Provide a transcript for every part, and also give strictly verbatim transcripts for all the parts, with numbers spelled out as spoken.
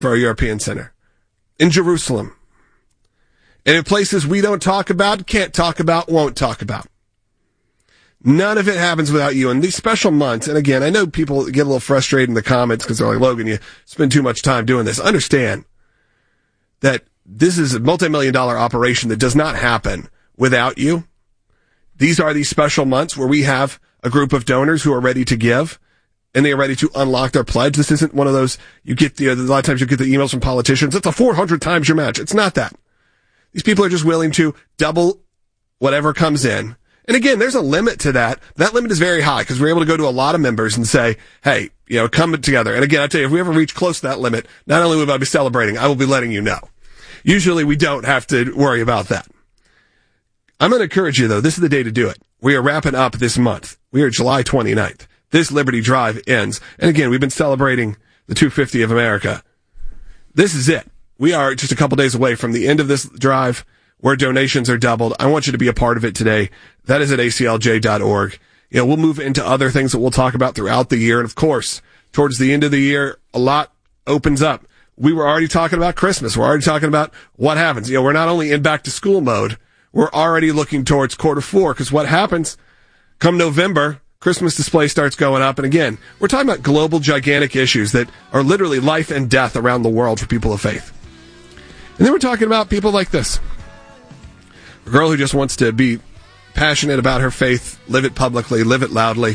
for our European Center, in Jerusalem, and in places we don't talk about, can't talk about, won't talk about. None of it happens without you. And these special months, and again, I know people get a little frustrated in the comments because they're like, Logan, you spend too much time doing this. Understand that this is a multi-million dollar operation that does not happen without you. These are these special months where we have a group of donors who are ready to give, and they are ready to unlock their pledge. This isn't one of those, you get the, a lot of times you get the emails from politicians, it's a four hundred times your match. It's not that. These people are just willing to double whatever comes in. And again, there's a limit to that. That limit is very high because we're able to go to a lot of members and say, hey, you know, come together. And again, I tell you, if we ever reach close to that limit, not only will I be celebrating, I will be letting you know. Usually we don't have to worry about that. I'm going to encourage you, though. This is the day to do it. We are wrapping up this month. We are July twenty-ninth. This Liberty Drive ends. And again, we've been celebrating the two fifty of America. This is it. We are just a couple days away from the end of this drive where donations are doubled. I want you to be a part of it today. That is at A C L J dot org. You know, we'll move into other things that we'll talk about throughout the year. And of course, towards the end of the year, a lot opens up. We were already talking about Christmas. We're already talking about what happens. You know, we're not only in back to school mode, we're already looking towards quarter four, because what happens come November, Christmas display starts going up. And again, we're talking about global, gigantic issues that are literally life and death around the world for people of faith. And then we're talking about people like this. A girl who just wants to be passionate about her faith, live it publicly, live it loudly,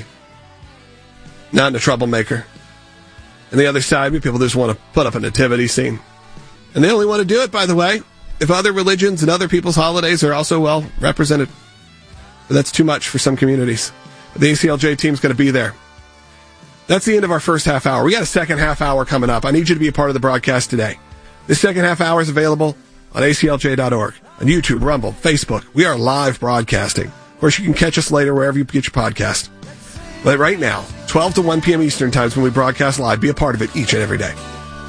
not a troublemaker. And the other side, people just want to put up a nativity scene. And they only want to do it, by the way, if other religions and other people's holidays are also well represented. But that's too much for some communities. But the A C L J team's going to be there. That's the end of our first half hour. We got a second half hour coming up. I need you to be a part of the broadcast today. This second half hour is available on A C L J dot org, on YouTube, Rumble, Facebook. We are live broadcasting. Of course, you can catch us later wherever you get your podcast. But right now, twelve to one p.m. Eastern times when we broadcast live, be a part of it each and every day.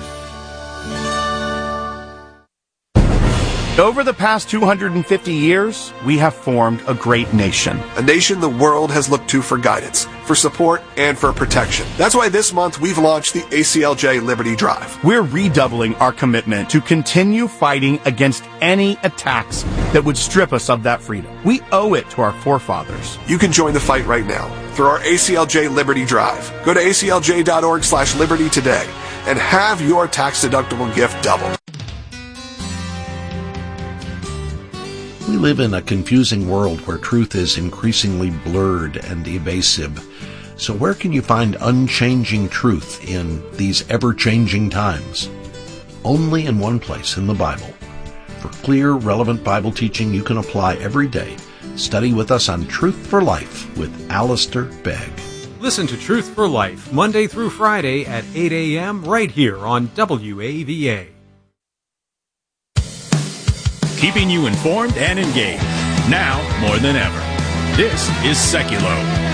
Over the past two hundred fifty years, we have formed a great nation. A nation the world has looked to for guidance, for support, and for protection. That's why this month we've launched the A C L J Liberty Drive. We're redoubling our commitment to continue fighting against any attacks that would strip us of that freedom. We owe it to our forefathers. You can join the fight right now through our A C L J Liberty Drive. Go to A C L J dot org slash liberty today and have your tax-deductible gift doubled. We live in a confusing world where truth is increasingly blurred and evasive. So where can you find unchanging truth in these ever-changing times? Only in one place, in the Bible. For clear, relevant Bible teaching you can apply every day, study with us on Truth for Life with Alistair Begg. Listen to Truth for Life, Monday through Friday at eight a.m. right here on W A V A. Keeping you informed and engaged, now more than ever. This is Seculo.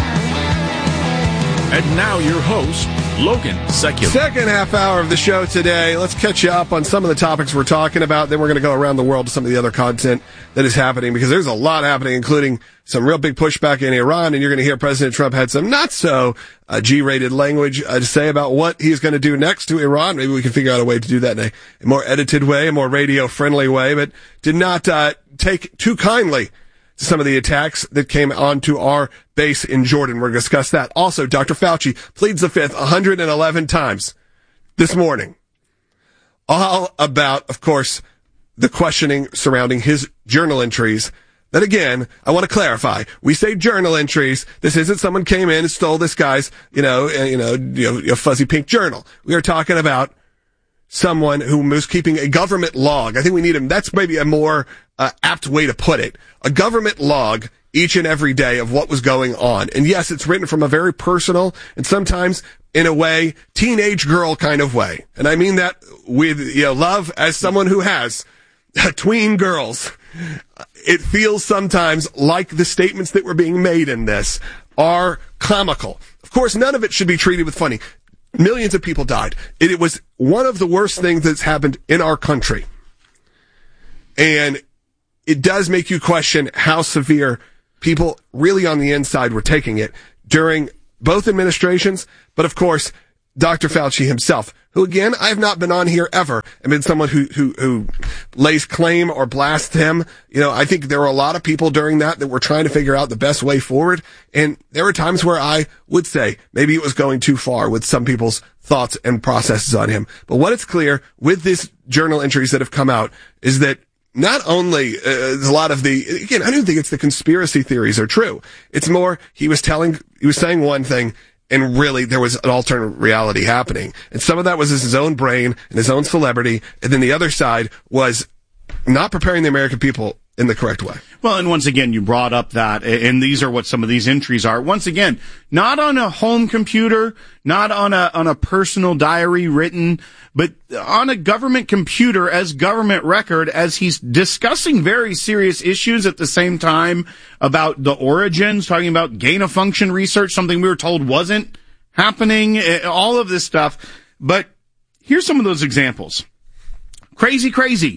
And now your host, Logan Seculo. Second half hour of the show today. Let's catch you up on some of the topics we're talking about. Then we're going to go around the world to some of the other content that is happening, because there's a lot happening, including some real big pushback in Iran. And you're going to hear President Trump had some not so uh, G-rated language uh, to say about what he's going to do next to Iran. Maybe we can figure out a way to do that in a, a more edited way, a more radio-friendly way, but did not uh, take too kindly to some of the attacks that came onto our base in Jordan. We're going to discuss that. Also, Doctor Fauci pleads the fifth one hundred eleven times this morning. All about, of course, the questioning surrounding his journal entries. That again, I want to clarify. We say journal entries. This isn't someone came in and stole this guy's, you know, uh, you know, you know, fuzzy pink journal. We are talking about someone who was keeping a government log. I think we need him. That's maybe a more uh, apt way to put it. A government log each and every day of what was going on. And yes, it's written from a very personal and sometimes in a way teenage girl kind of way. And I mean that with, you know, love as someone who has tween girls. It feels sometimes like the statements that were being made in this are comical. Of course, none of it should be treated with funny. Millions of people died. It, it was one of the worst things that's happened in our country. And it does make you question how severe people really on the inside were taking it during both administrations. But of course, Doctor Fauci himself, who again, I have not been on here ever and been someone who, who, who lays claim or blasts him. You know, I think there were a lot of people during that that were trying to figure out the best way forward. And there were times where I would say maybe it was going too far with some people's thoughts and processes on him. But what it's clear with these journal entries that have come out is that not only uh, a lot of the, again, I don't think it's the conspiracy theories are true. It's more, he was telling, he was saying one thing, and really there was an alternate reality happening. And some of that was his own brain and his own celebrity. And then the other side was not preparing the American people in the correct way. Well, and once again, you brought up that, and these are what some of these entries are. Once again, not on a home computer, not on a, on a personal diary written, but on a government computer as government record, as he's discussing very serious issues at the same time about the origins, talking about gain-of-function research, something we were told wasn't happening, all of this stuff. But here's some of those examples. Crazy, crazy.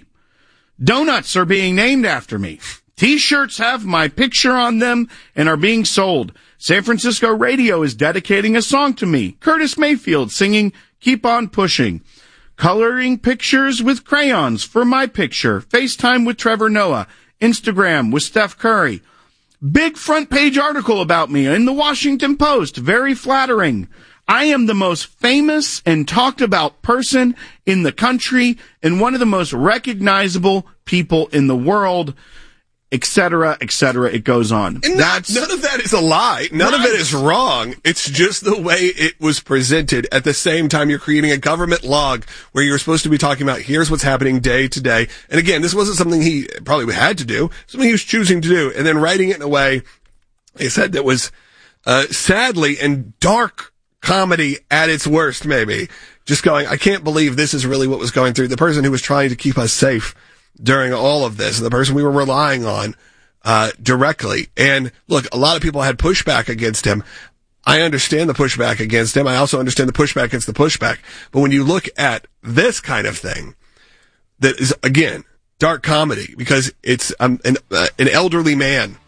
Donuts are being named after me. T-shirts have my picture on them and are being sold. San Francisco radio is dedicating a song to me. Curtis Mayfield singing Keep On Pushing. Coloring pictures with crayons for my picture. FaceTime with Trevor Noah. Instagram with Steph Curry. Big front page article about me in the Washington Post. Very flattering. I am the most famous and talked about person in the country and one of the most recognizable people in the world, et cetera, et cetera. It goes on. And That's, none of that is a lie. None right. of it is wrong. It's just the way it was presented. At the same time, you're creating a government log where you're supposed to be talking about here's what's happening day to day. And again, this wasn't something he probably had to do, something he was choosing to do, and then writing it in a way, he said, that was uh, sadly and dark comedy at its worst, maybe. Just going, I can't believe this is really what was going through. The person who was trying to keep us safe during all of this, the person we were relying on uh directly. And look, a lot of people had pushback against him. I understand the pushback against him. I also understand the pushback against the pushback. But when you look at this kind of thing, that is, again, dark comedy, because it's um, an, uh, an elderly man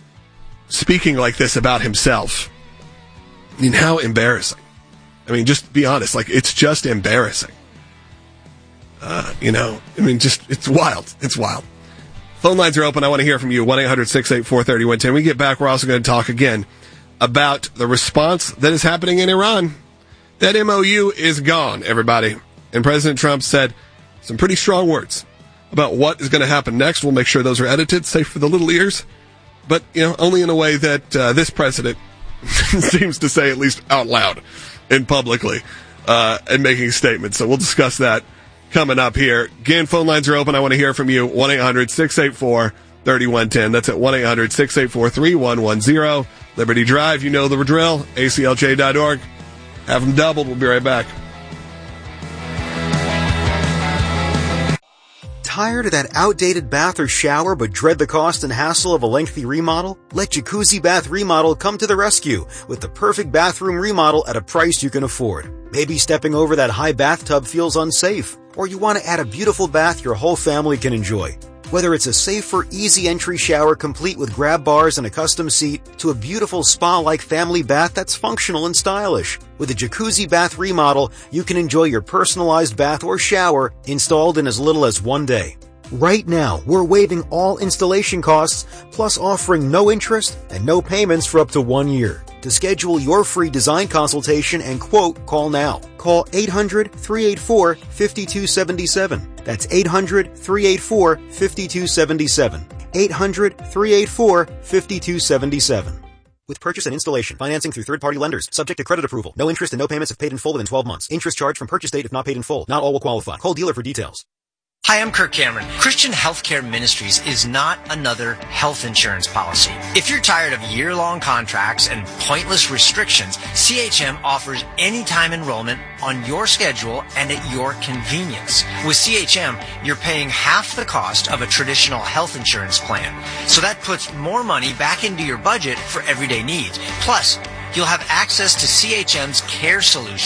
speaking like this about himself. I mean, how embarrassing. I mean, just be honest. Like, it's just embarrassing. Uh, you know, I mean, just, it's wild. It's wild. Phone lines are open. I want to hear from you. one eight hundred six eight four three one one zero. When we get back, we're also going to talk again about the response that is happening in Iran. That M O U is gone, everybody. And President Trump said some pretty strong words about what is going to happen next. We'll make sure those are edited, safe for the little ears. But, you know, only in a way that uh, this president seems to say, at least out loud and publicly, uh, and making statements. So we'll discuss that coming up here. Again, phone lines are open. I want to hear from you. one eight hundred six eight four three one one zero. That's at one eight hundred six eight four three one one zero. Liberty Drive, you know the drill. A C L J dot org. Have them doubled. We'll be right back. Tired of that outdated bath or shower but dread the cost and hassle of a lengthy remodel? Let Jacuzzi Bath Remodel come to the rescue with the perfect bathroom remodel at a price you can afford. Maybe stepping over that high bathtub feels unsafe, or you want to add a beautiful bath your whole family can enjoy. Whether it's a safer, easy entry shower complete with grab bars and a custom seat, to a beautiful spa-like family bath that's functional and stylish. With a Jacuzzi Bath Remodel, you can enjoy your personalized bath or shower installed in as little as one day. Right now, we're waiving all installation costs, plus offering no interest and no payments for up to one year. To schedule your free design consultation and quote, call now. Call eight hundred three eight four five two seven seven. That's eight hundred three eight four five two seven seven. eight hundred three eight four five two seven seven. With purchase and installation, financing through third-party lenders, subject to credit approval. No interest and no payments if paid in full within twelve months. Interest charged from purchase date if not paid in full. Not all will qualify. Call dealer for details. Hi, I'm Kirk Cameron. Christian Healthcare Ministries is not another health insurance policy. If you're tired of year-long contracts and pointless restrictions, C H M offers anytime enrollment on your schedule and at your convenience. With C H M, you're paying half the cost of a traditional health insurance plan. So that puts more money back into your budget for everyday needs. Plus, you'll have access to C H M's care solutions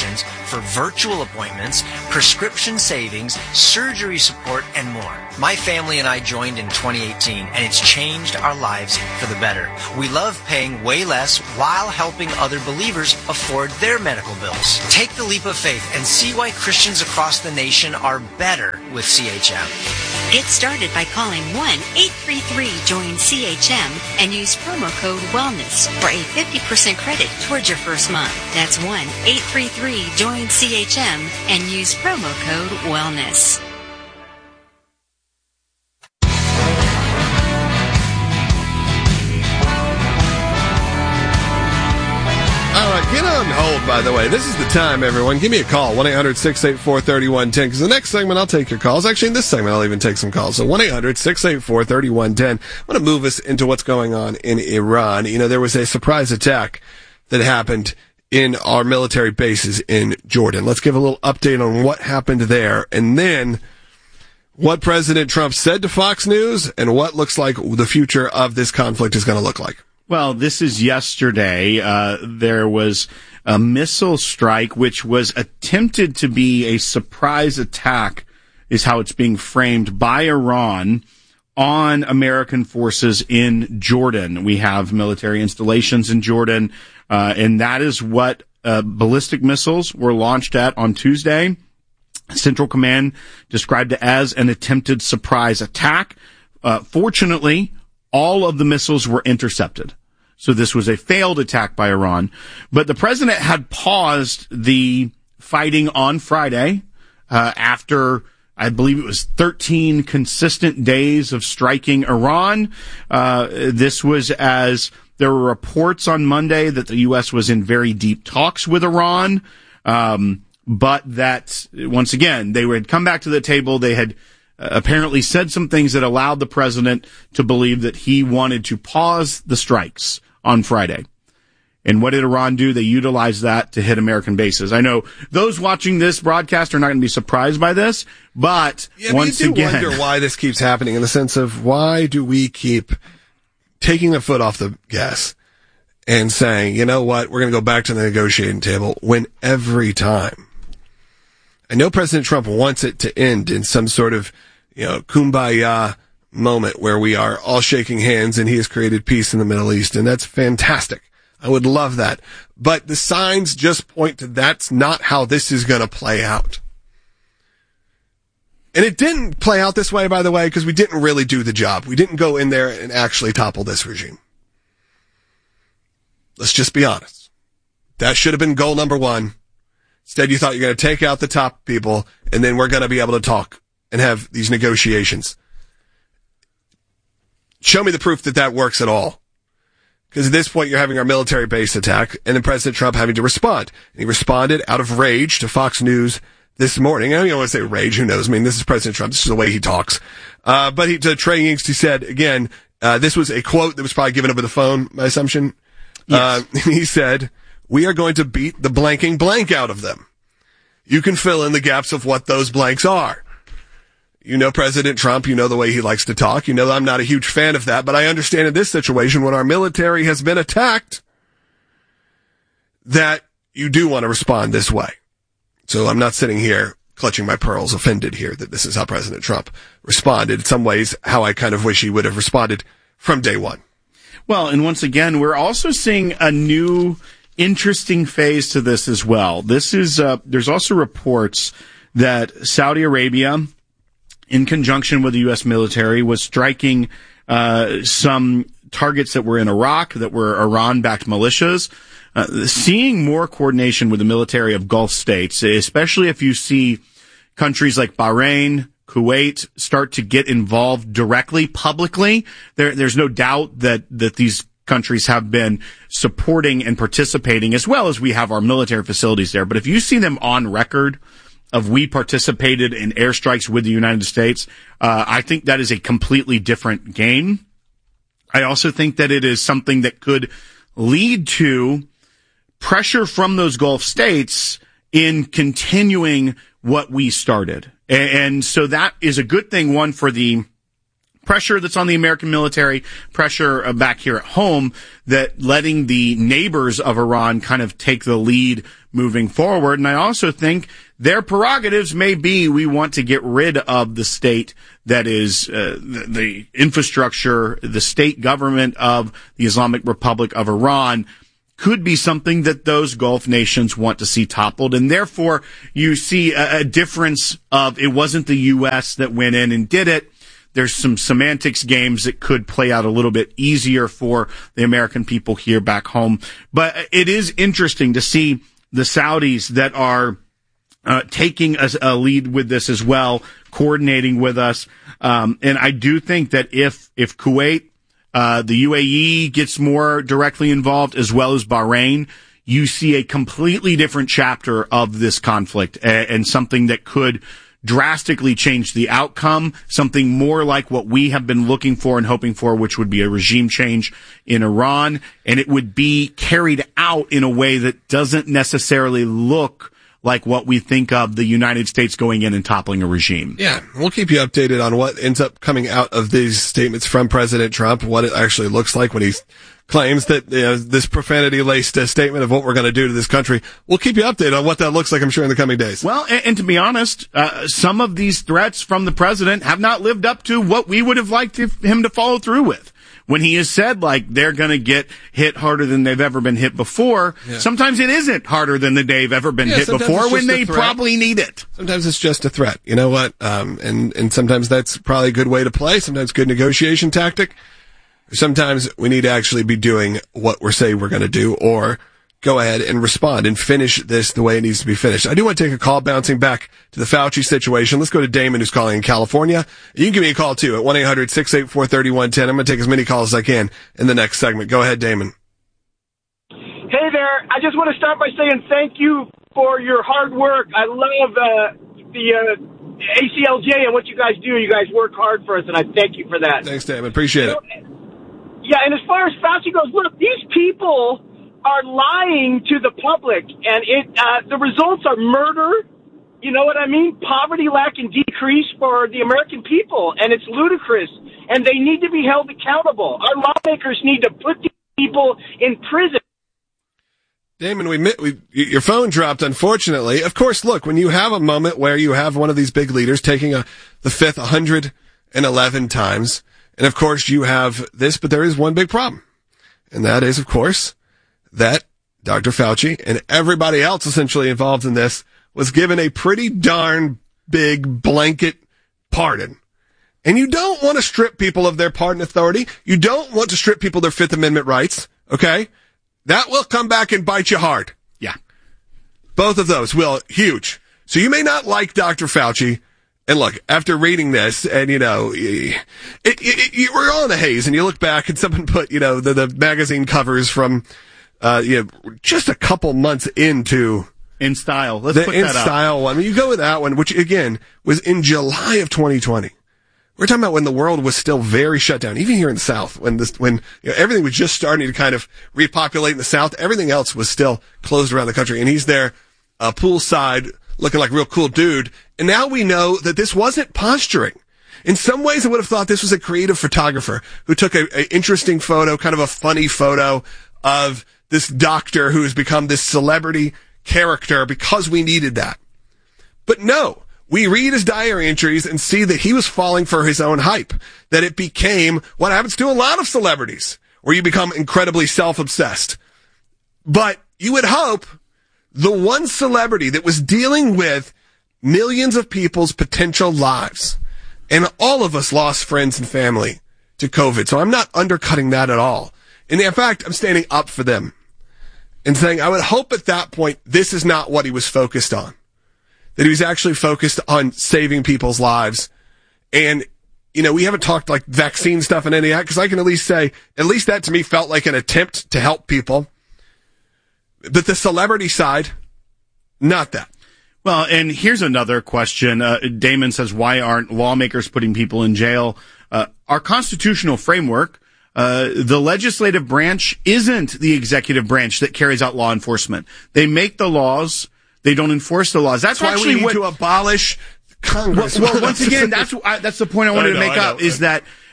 offer virtual appointments, prescription savings, surgery support, and more. My family and I joined in twenty eighteen, and it's changed our lives for the better. We love paying way less while helping other believers afford their medical bills. Take the leap of faith and see why Christians across the nation are better with C H M. Get started by calling one eight three three join C H M and use promo code WELLNESS for a fifty percent credit towards your first month. That's one eight three three join C H M and use promo code WELLNESS. All right, get on hold, by the way. This is the time, everyone. Give me a call, one eight hundred six eight four three one one zero, because the next segment, I'll take your calls. Actually, in this segment, I'll even take some calls. So one eight hundred six eight four three one one zero. I want to move us into what's going on in Iran. You know, there was a surprise attack that happened in our military bases in Jordan. Let's give a little update on what happened there, and then what President Trump said to Fox News, and what looks like the future of this conflict is going to look like. Well, this is yesterday. Uh, there was a missile strike, which was attempted to be a surprise attack, is how it's being framed, by Iran on American forces in Jordan. We have military installations in Jordan, uh, and that is what uh, ballistic missiles were launched at on Tuesday. Central Command described it as an attempted surprise attack. Uh, fortunately, all of the missiles were intercepted. So this was a failed attack by Iran. But the president had paused the fighting on Friday uh, after, I believe it was thirteen consistent days of striking Iran. Uh, this was as there were reports on Monday that the U S was in very deep talks with Iran, um, but that, once again, they had come back to the table. They had uh, apparently said some things that allowed the president to believe that he wanted to pause the strikes on Friday. And what did Iran do? They utilized that to hit American bases. I know those watching this broadcast are not going to be surprised by this, but yeah, once but you do again, wonder why this keeps happening, in the sense of, why do we keep taking the foot off the gas and saying, you know what, we're going to go back to the negotiating table, when every time, I know President Trump wants it to end in some sort of, you know, kumbaya moment where we are all shaking hands and he has created peace in the Middle East, and that's fantastic. I would love that. But the signs just point to that's not how this is going to play out. And it didn't play out this way, by the way, because we didn't really do the job. We didn't go in there and actually topple this regime. Let's just be honest. That should have been goal number one. Instead, you thought you're going to take out the top people, and then we're going to be able to talk and have these negotiations. Show me the proof that that works at all. Because at this point, you're having our military base attack, and then President Trump having to respond. And he responded out of rage to Fox News this morning. I don't even want to say rage, who knows? I mean, this is President Trump. This is the way he talks. Uh, but he, to Trey Yingst, he said, again, uh, this was a quote that was probably given over the phone, my assumption. Yes. Uh, he said, "We are going to beat the blanking blank out of them." You can fill in the gaps of what those blanks are. You know President Trump, you know the way he likes to talk. You know I'm not a huge fan of that, but I understand in this situation, when our military has been attacked, that you do want to respond this way. So I'm not sitting here clutching my pearls, offended here that this is how President Trump responded. In some ways, how I kind of wish he would have responded from day one. Well, and once again, we're also seeing a new interesting phase to this as well. This is, uh, there's also reports that Saudi Arabia, in conjunction with the U S military, was striking uh, some targets that were in Iraq, that were Iran-backed militias. Uh, seeing more coordination with the military of Gulf states, especially if you see countries like Bahrain, Kuwait start to get involved directly, publicly. There, there's no doubt that, that these countries have been supporting and participating, as well as we have our military facilities there. But if you see them on record of we participated in airstrikes with the United States, uh, I think that is a completely different game. I also think that it is something that could lead to pressure from those Gulf states in continuing what we started. And so that is a good thing, one, for the pressure that's on the American military, pressure uh, back here at home, that letting the neighbors of Iran kind of take the lead moving forward. And I also think their prerogatives may be, we want to get rid of the state that is uh, the, the infrastructure, the state government of the Islamic Republic of Iran could be something that those Gulf nations want to see toppled. And therefore, you see a, a difference of, it wasn't the U S that went in and did it. There's some semantics games that could play out a little bit easier for the American people here back home. But it is interesting to see the Saudis that are uh, taking a, a lead with this as well, coordinating with us. Um, and I do think that if, if Kuwait, uh, the U A E gets more directly involved, as well as Bahrain, you see a completely different chapter of this conflict, and, and something that could drastically change the outcome, something more like what we have been looking for and hoping for, which would be a regime change in Iran, and it would be carried out in a way that doesn't necessarily look like what we think of the United States going in and toppling a regime. Yeah, we'll keep you updated on what ends up coming out of these statements from President Trump, what it actually looks like when he claims that, you know, this profanity-laced uh, statement of what we're going to do to this country. We'll keep you updated on what that looks like, I'm sure, in the coming days. Well, and, and to be honest, uh, some of these threats from the president have not lived up to what we would have liked if, him to follow through with. When he has said, like, they're going to get hit harder than they've ever been hit before, yeah. Sometimes it isn't harder than they've ever been yeah, hit before when they probably need it. Sometimes it's just a threat. You know what? Um, and, and sometimes that's probably a good way to play. Sometimes good negotiation tactic. Sometimes we need to actually be doing what we're saying we're going to do, or go ahead and respond and finish this the way it needs to be finished. I do want to take a call bouncing back to the Fauci situation. Let's go to Damon, who's calling in California. You can give me a call too at one eight hundred six eight four three one one zero. I'm going to take as many calls as I can in the next segment. Go ahead, Damon. Hey there. I just want to start by saying thank you for your hard work. I love uh, the uh, A C L J and what you guys do. You guys work hard for us, and I thank you for that. Thanks, Damon. Appreciate you it. know, yeah, and as far as Fauci goes, look, these people are lying to the public, and it uh, the results are murder, you know what I mean, poverty, lack, and decrease for the American people, and it's ludicrous, and they need to be held accountable. Our lawmakers need to put these people in prison. Damon, we, we your phone dropped, unfortunately. Of course, look, when you have a moment where you have one of these big leaders taking a the fifth one hundred eleven times, and of course you have this, but there is one big problem, and that is, of course, that Doctor Fauci and everybody else essentially involved in this was given a pretty darn big blanket pardon. And you don't want to strip people of their pardon authority. You don't want to strip people of their Fifth Amendment rights, okay? That will come back and bite you hard. Yeah. Both of those will. Huge. So you may not like Doctor Fauci. And look, after reading this, and, you know, it, it, it, you were all in a haze, and you look back and someone put, you know, the, the magazine covers from Uh, you know, just a couple months into In Style. Let's the put In that up. Style one. I mean, you go with that one, which again was in July of twenty twenty. We're talking about when the world was still very shut down, even here in the South, when this, when you know, everything was just starting to kind of repopulate in the South. Everything else was still closed around the country, and he's there, uh, poolside, looking like a real cool dude. And now we know that this wasn't posturing. In some ways, I would have thought this was a creative photographer who took a, a interesting photo, kind of a funny photo of this doctor who has become this celebrity character because we needed that. But no, we read his diary entries and see that he was falling for his own hype, that it became what happens to a lot of celebrities, where you become incredibly self-obsessed. But you would hope the one celebrity that was dealing with millions of people's potential lives, and all of us lost friends and family to COVID, so I'm not undercutting that at all. And in fact, I'm standing up for them and saying I would hope at that point this is not what he was focused on. That he was actually focused on saving people's lives. And, you know, we haven't talked like vaccine stuff and any of that, because I can at least say, at least that to me felt like an attempt to help people. But the celebrity side, not that. Well, and here's another question. Uh, Damon says, why aren't lawmakers putting people in jail? Uh, our constitutional framework, Uh, the legislative branch isn't the executive branch that carries out law enforcement. They make the laws. They don't enforce the laws. That's, that's why we need what, to abolish Congress. Well, well once again, that's I, that's the point I wanted I know, to make I up know. is that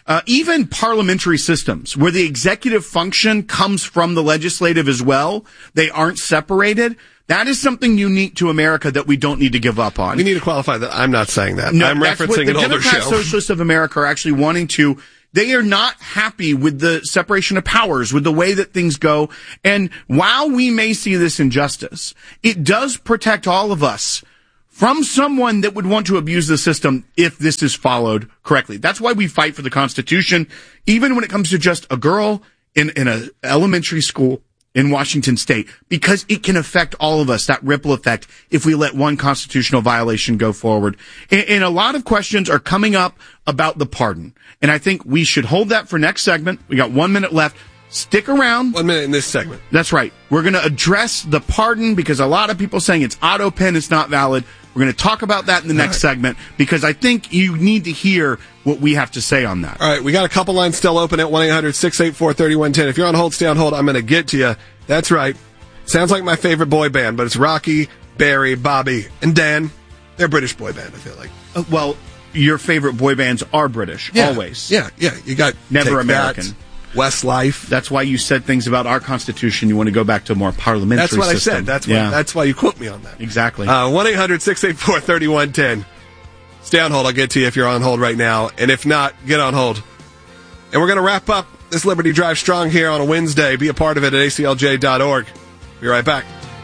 uh, even parliamentary systems where the executive function comes from the legislative as well. They aren't separated. That is something unique to America that we don't need to give up on. We need to qualify that. I'm not saying that. No, I'm referencing an older show. The Democrat Socialists of America are actually wanting to, they are not happy with the separation of powers, with the way that things go. And while we may see this injustice, it does protect all of us from someone that would want to abuse the system if this is followed correctly. That's why we fight for the Constitution, even when it comes to just a girl in, in an elementary school in Washington State, because it can affect all of us, that ripple effect, if we let one constitutional violation go forward. And, and a lot of questions are coming up about the pardon. And I think we should hold that for next segment. We got one minute left. Stick around. One minute in this segment. That's right. We're going to address the pardon because a lot of people saying it's auto pen, it's not valid. We're going to talk about that in the next right. segment because I think you need to hear what we have to say on that. All right, we got a couple lines still open at one eight hundred six eight four three one one zero. If you're on hold, stay on hold. I'm going to get to you. That's right. Sounds like my favorite boy band, but it's Rocky, Barry, Bobby, and Dan. They're a British boy band, I feel like. Uh, well, your favorite boy bands are British, yeah. always. Yeah, yeah. You got Never Take American. That, Westlife. That's why you said things about our Constitution. You want to go back to a more parliamentary system. That's what system. I said. That's why, yeah. that's why you quote me on that. Exactly. Uh, one eight hundred six eight four three one one zero. Stay on hold. I'll get to you if you're on hold right now. And if not, get on hold. And we're going to wrap up this Liberty Drive Strong here on a Wednesday. Be a part of it at A C L J dot org. Be right back.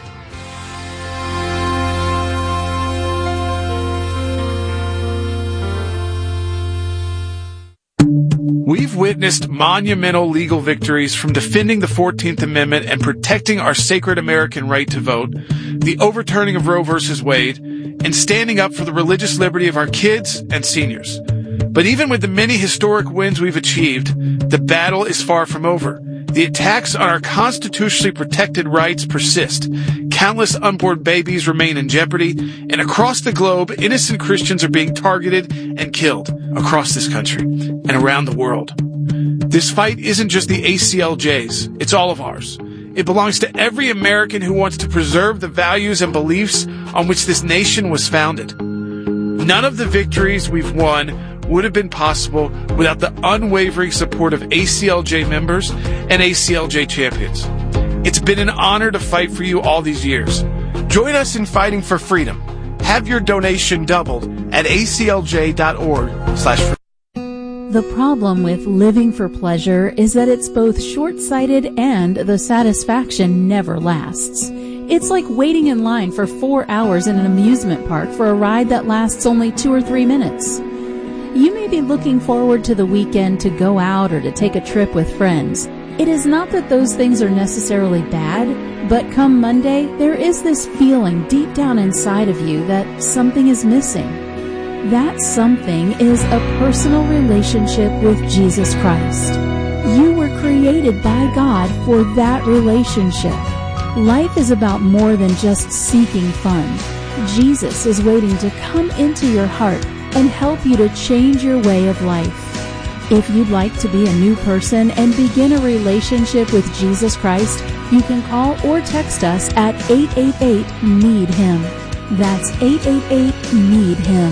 We've witnessed monumental legal victories from defending the fourteenth Amendment and protecting our sacred American right to vote, the overturning of Roe versus Wade, and standing up for the religious liberty of our kids and seniors. But even with the many historic wins we've achieved, the battle is far from over. The attacks on our constitutionally protected rights persist. Countless unborn babies remain in jeopardy, and across the globe, innocent Christians are being targeted and killed across this country and around the world. This fight isn't just the A C L J's, it's all of ours. It belongs to every American who wants to preserve the values and beliefs on which this nation was founded. None of the victories we've won would have been possible without the unwavering support of A C L J members and A C L J champions. It's been an honor to fight for you all these years. Join us in fighting for freedom. Have your donation doubled at A C L J dot org slash freedom. The problem with living for pleasure is that it's both short-sighted and the satisfaction never lasts. It's like waiting in line for four hours in an amusement park for a ride that lasts only two or three minutes. You may be looking forward to the weekend to go out or to take a trip with friends. It is not that those things are necessarily bad, but come Monday, there is this feeling deep down inside of you that something is missing. That something is a personal relationship with Jesus Christ. You were created by God for that relationship. Life is about more than just seeking fun. Jesus is waiting to come into your heart and help you to change your way of life. If you'd like to be a new person and begin a relationship with Jesus Christ, you can call or text us at eight eight eight, need him. That's eight eight eight, need him.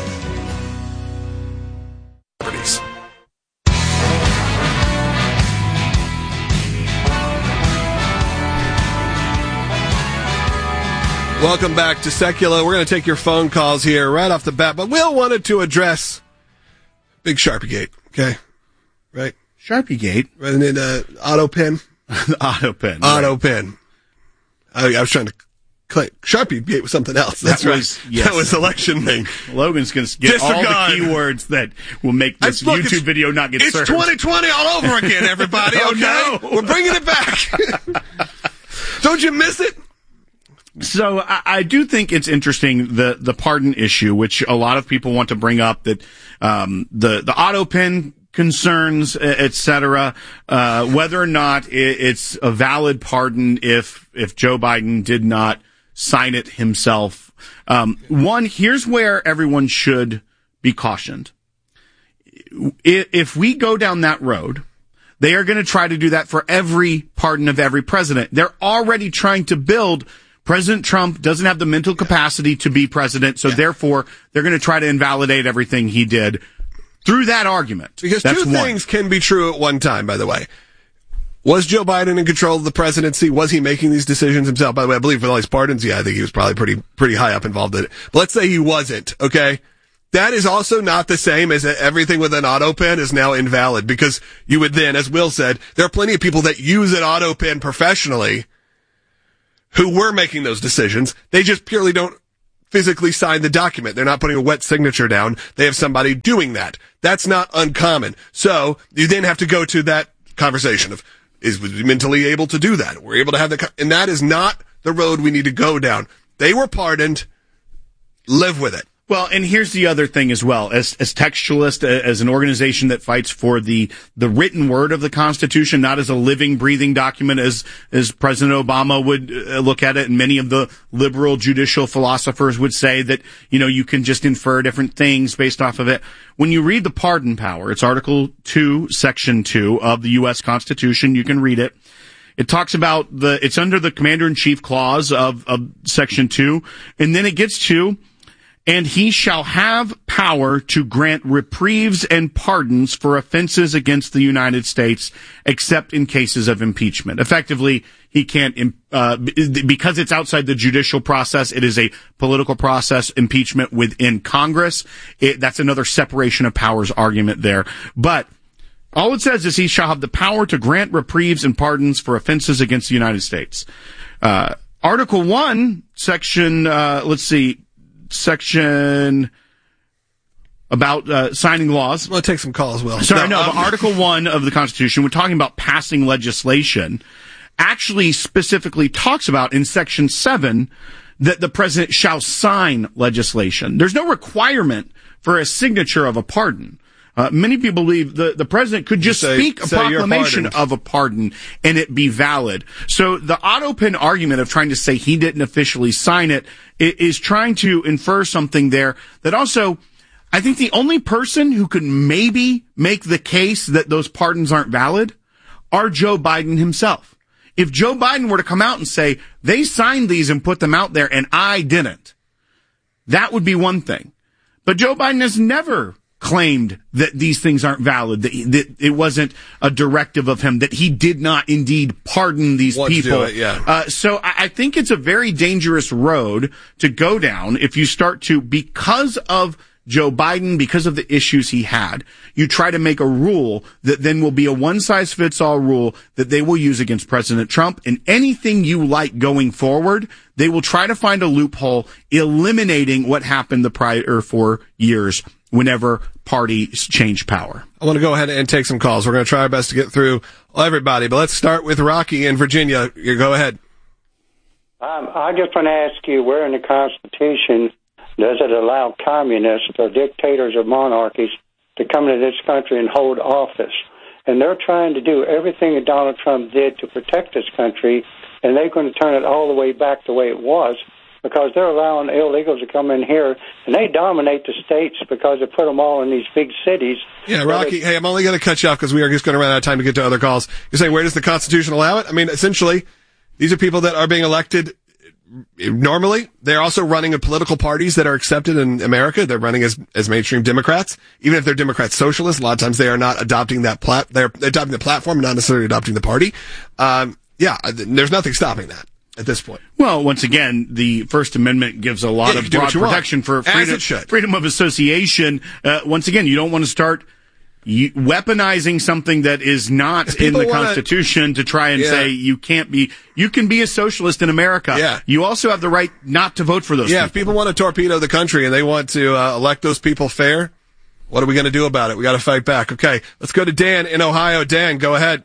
Welcome back to Secular. We're going to take your phone calls here right off the bat, but Will wanted to address Big Sharpie Gate, okay? Right? Sharpie Gate? Rather than uh, Auto Pen. Auto Pen. Auto right. Pen. I, I was trying to claim Sharpie Gate was something else. That's that right. Was, yes. That was election thing. Logan's going to get Disregard. all the keywords that will make this look, YouTube video not get it's served. It's twenty twenty all over again, everybody, oh, okay? No. We're bringing it back. Don't you miss it? So I, I do think it's interesting, the, the pardon issue, which a lot of people want to bring up, that um, the, the auto pen concerns, et cetera, uh, whether or not it, it's a valid pardon if if Joe Biden did not sign it himself. Um, one, here's where everyone should be cautioned. If we go down that road, they are going to try to do that for every pardon of every president. They're already trying to build President Trump doesn't have the mental capacity to be president, so yeah. therefore they're going to try to invalidate everything he did. through that argument. Because That's two one. things can be true at one time, by the way. Was Joe Biden in control of the presidency? Was he making these decisions himself? By the way, I believe for all these pardons, yeah, I think he was probably pretty, pretty high up involved in it. But let's say he wasn't, okay? That is also not the same as that everything with an auto pen is now invalid, because you would then, as Will said, there are plenty of people that use an auto pen professionally who were making those decisions. They just purely don't physically sign the document. They're not putting a wet signature down. They have somebody doing that. That's not uncommon. So you then have to go to that conversation of, is was he mentally able to do that? We're able to have that, and that is not the road we need to go down. They were pardoned. Live with it. Well, and here's the other thing as well. As as textualist, as an organization that fights for the the written word of the Constitution, not as a living, breathing document as as President Obama would uh, look at it, and many of the liberal judicial philosophers would say that, you know, you can just infer different things based off of it. When you read the pardon power, it's Article two, Section two of the U S Constitution. You can read it. It talks about the, it's under the Commander-in-Chief clause of, of Section two, and then it gets to, and he shall have power to grant reprieves and pardons for offenses against the United States, except in cases of impeachment. Effectively, he can't, uh, because it's outside the judicial process, it is a political process, impeachment within Congress. It, that's another separation of powers argument there. But all it says is he shall have the power to grant reprieves and pardons for offenses against the United States. Uh, Article one, section, uh, let's see, section about uh, signing laws. Well, take some calls, Will. Sorry, no, no, um, but Article one of the Constitution, we're talking about passing legislation, actually specifically talks about in Section seven that the president shall sign legislation. There's no requirement for a signature of a pardon. Uh, many people believe the, the president could just say, speak a proclamation of a pardon and it be valid. So the auto pen argument of trying to say he didn't officially sign it is trying to infer something there that also, I think the only person who could maybe make the case that those pardons aren't valid are Joe Biden himself. If Joe Biden were to come out and say, they signed these and put them out there and I didn't, that would be one thing. But Joe Biden has never claimed that these things aren't valid, that, he, that it wasn't a directive of him, that he did not indeed pardon these Want to people. do it, yeah. Uh, so I, I think it's a very dangerous road to go down if you start to, because of Joe Biden, because of the issues he had, you try to make a rule that then will be a one-size-fits-all rule that they will use against President Trump, and anything you like going forward, they will try to find a loophole, eliminating what happened the prior four years whenever parties change power. I want to go ahead and take some calls. We're going to try our best to get through everybody, but let's start with Rocky in Virginia. You go ahead. Um, I just want to ask you, where in the Constitution does it allow communists or dictators or monarchies to come into this country and hold office? And they're trying to do everything that Donald Trump did to protect this country, and they're going to turn it all the way back the way it was, because they're allowing illegals to come in here, and they dominate the states because they put them all in these big cities. Yeah, Rocky, hey, I'm only going to cut you off because we are just going to run out of time to get to other calls. You're saying, where does the Constitution allow it? I mean, essentially, these are people that are being elected normally. They're also running in political parties that are accepted in America. They're running as, as mainstream Democrats. Even if they're Democrat socialists, a lot of times they are not adopting that plat, they're adopting the platform, not necessarily adopting the party. Um, yeah, there's nothing stopping that at this point. Well, once again, the First Amendment gives a lot Yeah, of do what broad you want. protection for As freedom, it should. freedom of association. Uh, once again, you don't want to start you, weaponizing something that is not If in people the wanna- Constitution to try and Yeah. say you can't be, you can be a socialist in America. Yeah. You also have the right not to vote for those Yeah, people. if people want to torpedo the country and they want to uh, elect those people fair, what are we going to do about it? We got to fight back. Okay, let's go to Dan in Ohio. Dan, go ahead.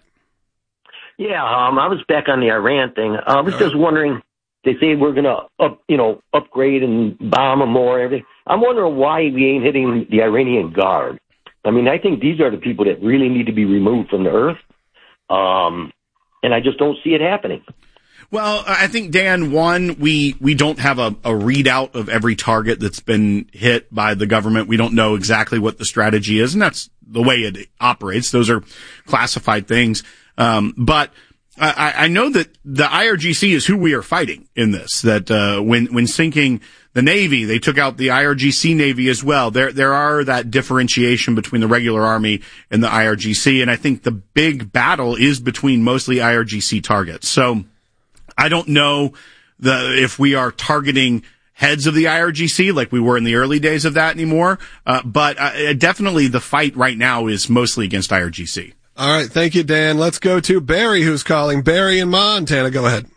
Yeah, um, I was back on the Iran thing. I was just wondering, they say we're going to, up, you know, upgrade and bomb them more. Everything. I'm wondering why we ain't hitting the Iranian Guard. I mean, I think these are the people that really need to be removed from the earth, um, and I just don't see it happening. Well, I think, Dan, one, we, we don't have a, a readout of every target that's been hit by the government. We don't know exactly what the strategy is, and that's the way it operates. Those are classified things. Um, but I, I know that the I R G C is who we are fighting in this, that uh, when when sinking the Navy, they took out the I R G C Navy as well. There there are that differentiation between the regular Army and the I R G C, and I think the big battle is between mostly I R G C targets. So I don't know the if we are targeting heads of the I R G C like we were in the early days of that anymore, uh, but uh, definitely the fight right now is mostly against I R G C. All right, thank you, Dan. Let's go to Barry, who's calling. Barry in Montana, go ahead.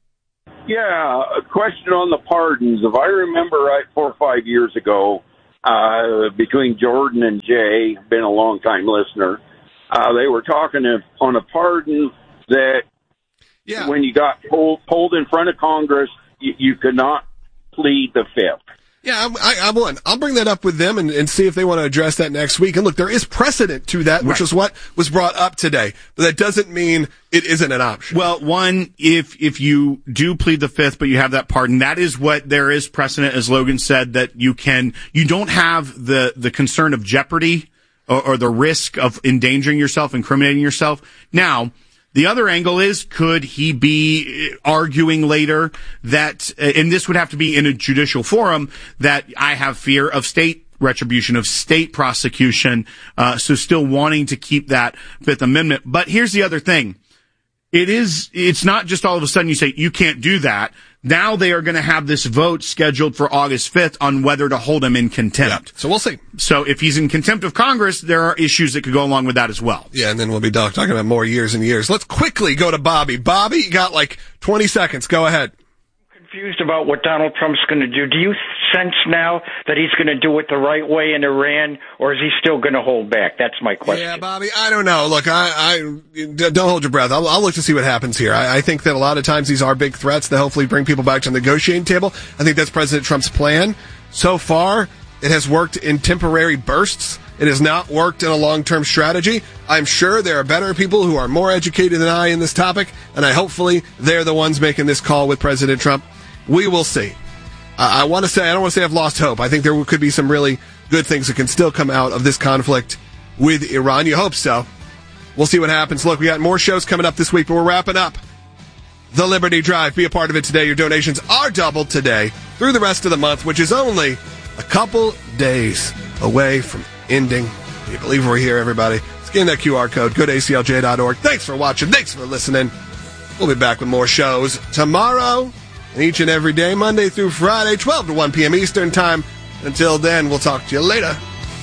Yeah, a question on the pardons. If I remember right, four or five years ago, uh, between Jordan and Jay, been a long-time listener, uh, they were talking on a pardon that yeah. when you got pulled, pulled in front of Congress, you, you could not plead the fifth. Yeah, I, I, I want. I'll bring that up with them and, and see if they want to address that next week. And look, there is precedent to that, which right. is what was brought up today. But that doesn't mean it isn't an option. Well, one, if if you do plead the fifth, but you have that pardon, that is what there is precedent, as Logan said, that you can. You don't have the the concern of jeopardy or, or the risk of endangering yourself, incriminating yourself. Now, the other angle is, could he be arguing later that, and this would have to be in a judicial forum, that I have fear of state retribution, of state prosecution, uh, so still wanting to keep that Fifth Amendment. But here's the other thing. It is, it's not just all of a sudden you say, you can't do that. Now they are going to have this vote scheduled for August fifth on whether to hold him in contempt. Yeah, so we'll see. So if he's in contempt of Congress, there are issues that could go along with that as well. Yeah, and then we'll be talking about more years and years. Let's quickly go to Bobby. Bobby, you got like twenty seconds. Go ahead. Confused about what Donald Trump's going to do. Do you sense now that he's going to do it the right way in Iran, or is he still going to hold back? That's my question. Yeah, Bobby, I don't know. Look, I, I don't hold your breath. I'll, I'll look to see what happens here. I, I think that a lot of times these are big threats that hopefully bring people back to the negotiating table. I think that's President Trump's plan. So far, it has worked in temporary bursts. It has not worked in a long-term strategy. I'm sure there are better people who are more educated than I in this topic, and I hopefully they're the ones making this call with President Trump. We will see. Uh, I want to say, I don't want to say I've lost hope. I think there could be some really good things that can still come out of this conflict with Iran. You hope so. We'll see what happens. Look, we got more shows coming up this week, but we're wrapping up the Liberty Drive. Be a part of it today. Your donations are doubled today through the rest of the month, which is only a couple days away from ending. Can you believe we're here, everybody? Scan that Q R code. Go to A C L J dot org. Thanks for watching. Thanks for listening. We'll be back with more shows tomorrow and each and every day, Monday through Friday, twelve to one p.m. Eastern Time. Until then, we'll talk to you later.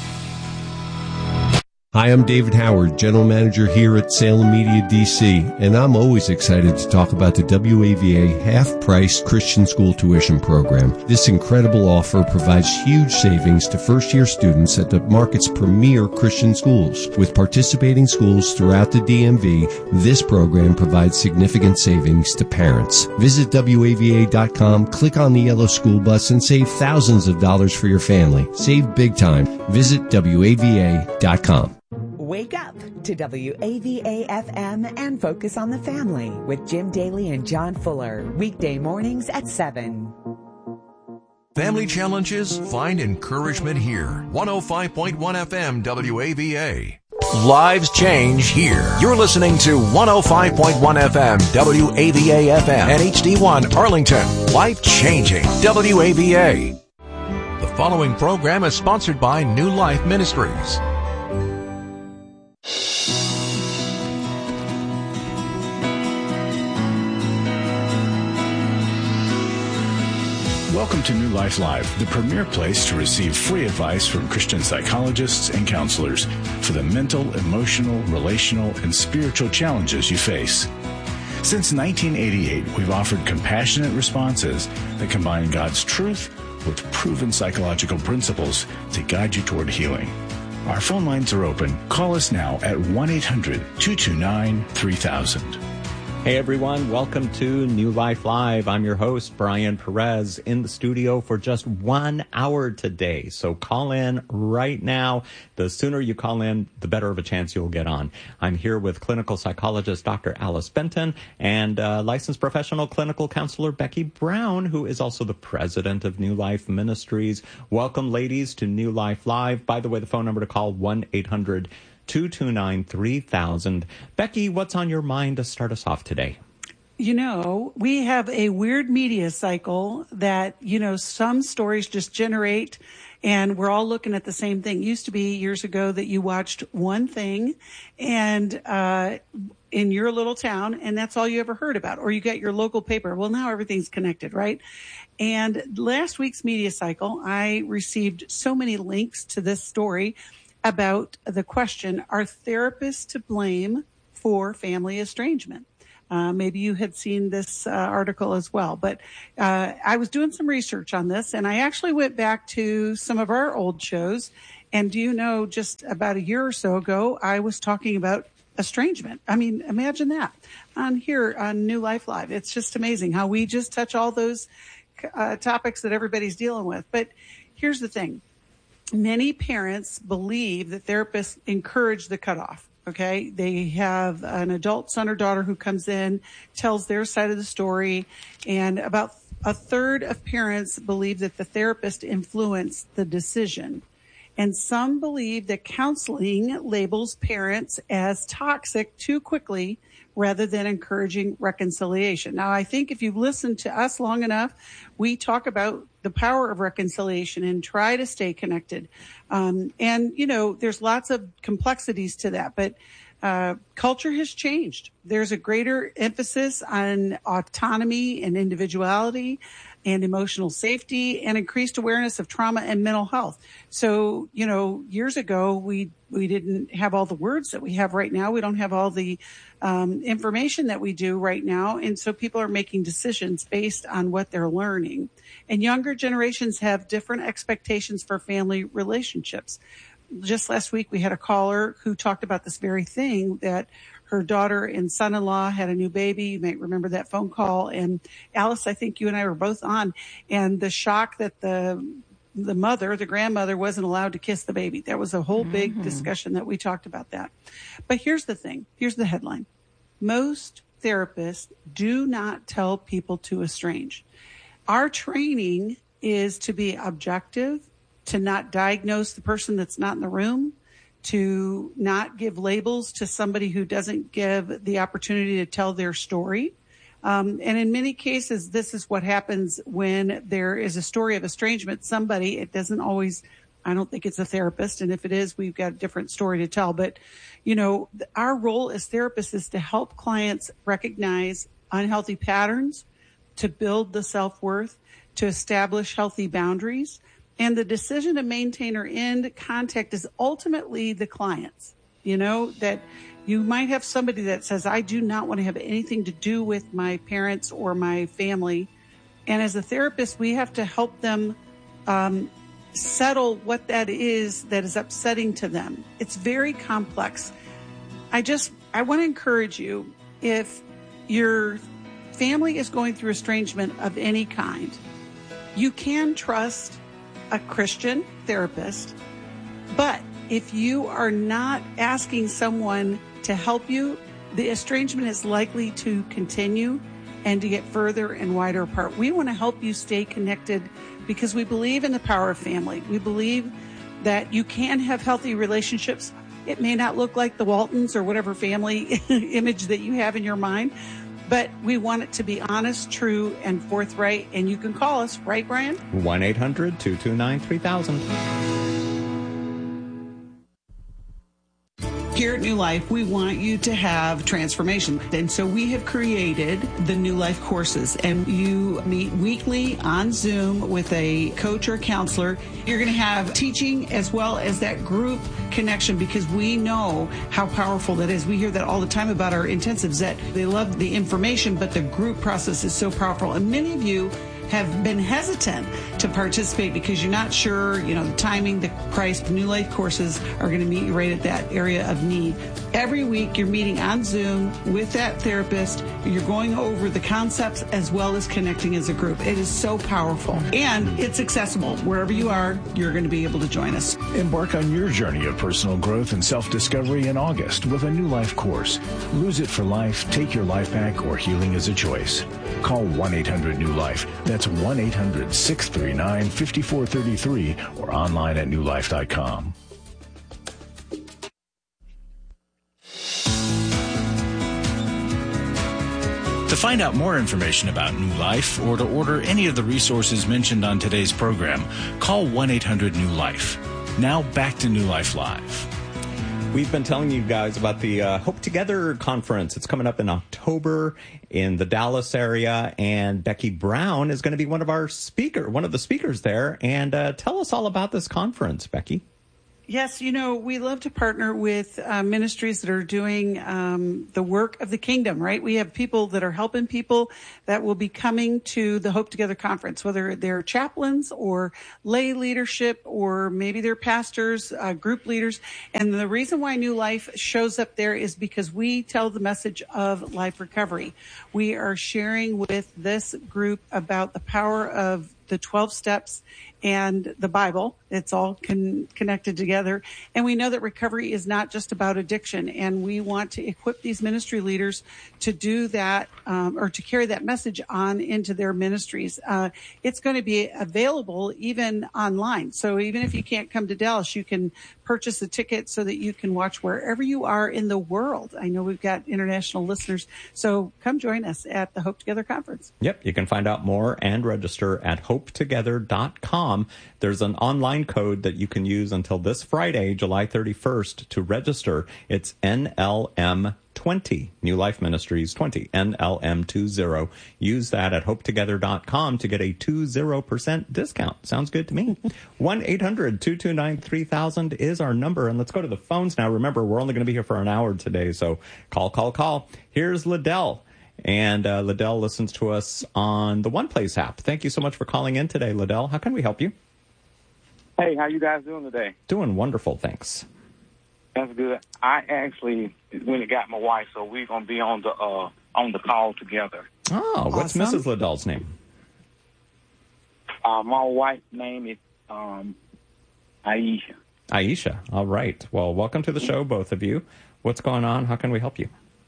Hi, I'm David Howard, General Manager here at Salem Media D C, and I'm always excited to talk about the W A V A half-price Christian school tuition program. This incredible offer provides huge savings to first-year students at the market's premier Christian schools. With participating schools throughout the D M V, this program provides significant savings to parents. Visit W A V A dot com, click on the yellow school bus, and save thousands of dollars for your family. Save big time. Visit W A V A dot com. Wake up to W A V A F M and focus on the family with Jim Daly and John Fuller. Weekday mornings at seven. Family challenges? Find encouragement here. one oh five point one F M W A V A. Lives change here. You're listening to one oh five point one F M W A V A F M and H D one Arlington. Life changing W A V A. The following program is sponsored by New Life Ministries. Welcome to New Life Live, the premier place to receive free advice from Christian psychologists and counselors for the mental, emotional, relational, and spiritual challenges you face. Since nineteen eighty-eight, we've offered compassionate responses that combine God's truth with proven psychological principles to guide you toward healing. Our phone lines are open. Call us now at one eight hundred two two nine three thousand. Hey everyone, welcome to New Life Live. I'm your host, Brian Perez, in the studio for just one hour today. So call in right now. The sooner you call in, the better of a chance you'll get on. I'm here with clinical psychologist Doctor Alice Benton and uh, licensed professional clinical counselor Becky Brown, who is also the president of New Life Ministries. Welcome, ladies, to New Life Live. By the way, the phone number to call, one eight hundred two two nine, three thousand. Becky, what's on your mind to start us off today? You know, we have a weird media cycle that, you know, some stories just generate and we're all looking at the same thing. It used to be years ago that you watched one thing and, uh, in your little town, and that's all you ever heard about, or you got your local paper. Well, now everything's connected, right? And last week's media cycle, I received so many links to this story about the question, are therapists to blame for family estrangement? Uh, maybe you had seen this uh, article as well, but uh, I was doing some research on this, and I actually went back to some of our old shows. And do you know, just about a year or so ago, I was talking about estrangement. I mean, imagine that on here on New Life Live. It's just amazing how we just touch all those uh, topics that everybody's dealing with. But here's the thing. Many parents believe that therapists encourage the cutoff. Okay. They have an adult son or daughter who comes in, tells their side of the story, and about a third of parents believe that the therapist influenced the decision. And some believe that counseling labels parents as toxic too quickly rather than encouraging reconciliation. Now, I think if you've listened to us long enough, we talk about the power of reconciliation and try to stay connected. Um, and, you know, there's lots of complexities to that, but uh, culture has changed. There's a greater emphasis on autonomy and individuality and emotional safety and increased awareness of trauma and mental health. So, you know, years ago, we, we didn't have all the words that we have right now. We don't have all the um, information that we do right now. And so people are making decisions based on what they're learning. And younger generations have different expectations for family relationships. Just last week, we had a caller who talked about this very thing, that her daughter and son-in-law had a new baby. You might remember that phone call. And Alice, I think you and I were both on. And the shock that the the mother, the grandmother, wasn't allowed to kiss the baby. There was a whole big mm-hmm. discussion that we talked about that. But here's the thing. Here's the headline. Most therapists do not tell people to estrange. Our training is to be objective, to not diagnose the person that's not in the room, to not give labels to somebody who doesn't give the opportunity to tell their story. Um, and in many cases, this is what happens when there is a story of estrangement. Somebody, it doesn't always, I don't think it's a therapist. And if it is, we've got a different story to tell. But, you know, our role as therapists is to help clients recognize unhealthy patterns, to build the self-worth, to establish healthy boundaries. And the decision to maintain or end contact is ultimately the client's. You know, that you might have somebody that says, I do not want to have anything to do with my parents or my family. And as a therapist, we have to help them um, settle what that is that is upsetting to them. It's very complex. I just, I want to encourage you, if your family is going through estrangement of any kind, you can trust a Christian therapist, but if you are not asking someone to help you, the estrangement is likely to continue and to get further and wider apart. We want to help you stay connected because we believe in the power of family. We believe that you can have healthy relationships. It may not look like the Waltons or whatever family image that you have in your mind, but we want it to be honest, true, and forthright. And you can call us, right, Brian? one eight hundred two two nine three thousand. Here at New Life, we want you to have transformation. And so we have created the New Life courses, and you meet weekly on Zoom with a coach or counselor. You're going to have teaching as well as that group connection, because we know how powerful that is. We hear that all the time about our intensives, that they love the information, but the group process is so powerful. And many of you have been hesitant to participate because you're not sure, you know, the timing, the price. The New Life courses are going to meet you right at that area of need. Every week you're meeting on Zoom with that therapist. You're going over the concepts as well as connecting as a group. It is so powerful, and it's accessible. Wherever you are, you're going to be able to join us. Embark on your journey of personal growth and self-discovery in August with a New Life course. Lose it for life, take your life back, or healing is a choice. Call one eight hundred new life. That's one eight hundred six three nine five four three three or online at new life dot com. To find out more information about New Life or to order any of the resources mentioned on today's program, call one eight hundred new life. Now back to New Life Live. We've been telling you guys about the uh, Hope Together conference. It's coming up in October in the Dallas area, and Becky Brown is going to be one of our speaker, one of the speakers there. And uh, tell us all about this conference, Becky. Yes, you know, we love to partner with uh, ministries that are doing um, the work of the kingdom, right? We have people that are helping people that will be coming to the Hope Together conference, whether they're chaplains or lay leadership, or maybe they're pastors, uh, group leaders. And the reason why New Life shows up there is because we tell the message of life recovery. We are sharing with this group about the power of the twelve steps and the Bible. It's all con- connected together. And we know that recovery is not just about addiction. And we want to equip these ministry leaders to do that, um, or to carry that message on into their ministries. Uh, it's going to be available even online. So even if you can't come to Dallas, you can purchase a ticket so that you can watch wherever you are in the world. I know we've got international listeners. So come join us at the Hope Together conference. Yep. You can find out more and register at hope together dot com. There's an online code that you can use until this Friday, July thirty-first, to register. It's N L M twenty, New Life Ministries twenty, N L M twenty. Use that at hope together dot com to get a twenty percent discount. Sounds good to me. one eight hundred two two nine three thousand is our number. And let's go to the phones now. Remember, we're only going to be here for an hour today, so call, call, call. Here's Liddell. And uh, Liddell listens to us on the One Place app. Thank you so much for calling in today, Liddell. How can we help you? Hey, how you guys doing today? Doing wonderful, thanks. That's good. I actually went and got my wife, so we're gonna be on the uh, on the call together. Oh, what's Awesome. Missus Liddell's name? Uh, my wife's name is um, Aisha. Aisha. All right. Well, welcome to the show, both of you. What's going on? How can we help you?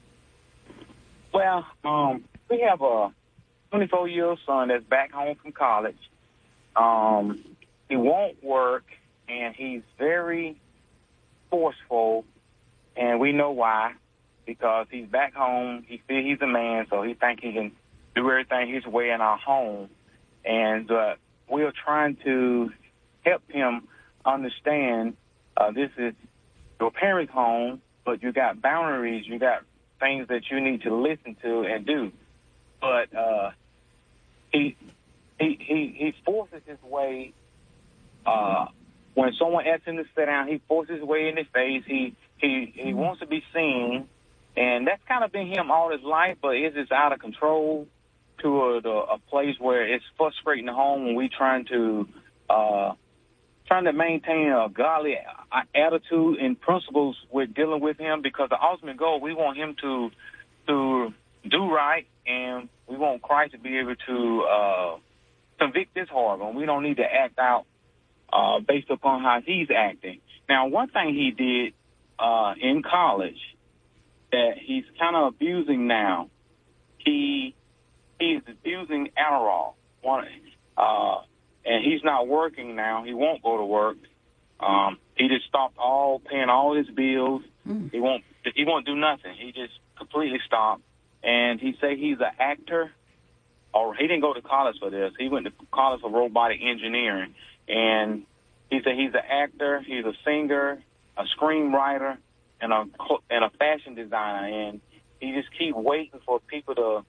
Well, um, we have a twenty-four-year-old son that's back home from college. Um, he won't work, and he's very forceful, and we know why, because he's back home. He feels he's a man, so he thinks he can do everything his way in our home. And uh, we're trying to help him understand uh, this is your parents' home, but you got boundaries, you got things that you need to listen to and do. But uh, he, he he he forces his way. Uh, when someone asks him to sit down, he forces his way in his face. He he he wants to be seen, and that's kind of been him all his life. But it's just out of control to a, a place where it's frustrating the home when we trying to uh, trying to maintain a godly attitude and principles with dealing with him, because the ultimate goal, we want him to to do right, and we want Christ to be able to uh, convict this heart, and we don't need to act out uh, based upon how he's acting. Now, one thing he did uh, in college that he's kind of abusing now, he he's abusing Adderall. One, uh, and he's not working now. He won't go to work. Um, he just stopped all paying all his bills. Mm. He won't. He won't do nothing. He just completely stopped. And he say he's an actor, or he didn't go to college for this. He went to college for robotic engineering, and he said he's an actor. He's a singer, a screenwriter, and a and a fashion designer. And he just keep waiting for people to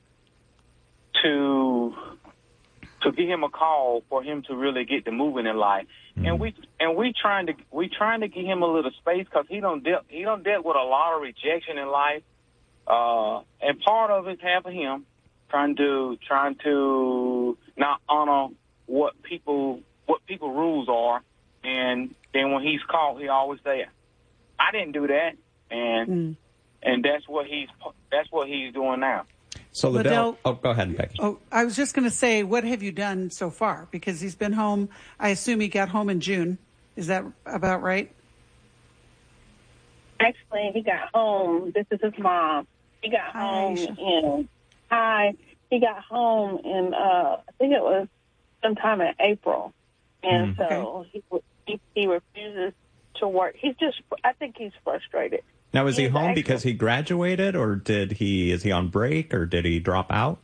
to. to give him a call for him to really get to moving in life. Mm-hmm. And we and we trying to we trying to give him a little space, because he don't deal he don't deal with a lot of rejection in life. Uh, and part of it's half of him trying to trying to not honor what people what people rules are. And then when he's caught, he always say, "I didn't do that," and mm. and that's what he's that's what he's doing now. So Liddell, Liddell, oh, go ahead, Becky. Oh, I was just going to say, what have you done so far? Because he's been home. I assume he got home in June. Is that about right? Actually, he got home. This is his mom. He got Hi, home Aisha. in hi. He got home in uh, I think it was sometime in April, and Mm. so he, he he refuses to work. He's just. I think he's frustrated. Now, is he He's home actually- because he graduated, or did he, is he on break, or did he drop out?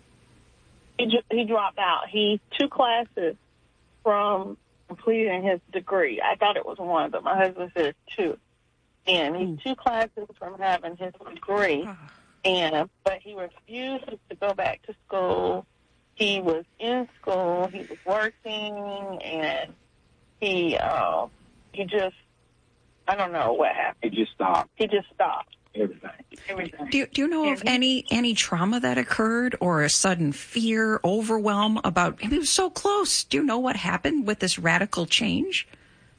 He, dr- he dropped out. He's two classes from completing his degree. I thought it was one of them. My husband said it's two. And he's two classes from having his degree. And but he refused to go back to school. He was in school. He was working, and he uh, he just I don't know what happened. He just stopped. He just stopped. Everything. Everything. Do you, do you know of any any trauma that occurred, or a sudden fear, overwhelm about? He was so close. Do you know what happened with this radical change?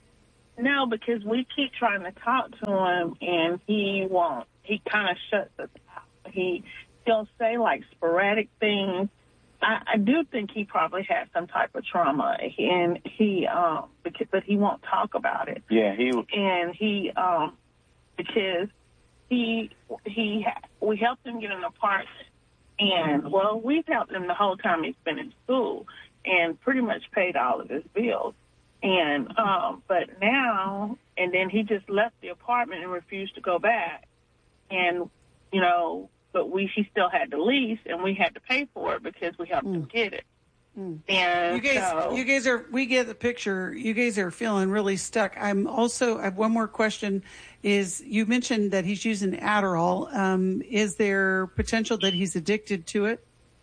No, because we keep trying to talk to him, and he won't. He kind of shuts us out. He he'll say like sporadic things. I, I do think he probably had some type of trauma, and he um because, but he won't talk about it. Yeah, he. And he um because he he we helped him get an apartment, and well, we've helped him the whole time he's been in school, and pretty much paid all of his bills. And um, but now, and then he just left the apartment and refused to go back. And you know, but we he still had the lease, and we had to pay for it because we helped Mm. him get it. Mm. And You guys, so, you guys are. We get the picture. You guys are feeling really stuck. I'm also. I have one more question. Is you mentioned that he's using Adderall. Um, is there potential that he's addicted to it?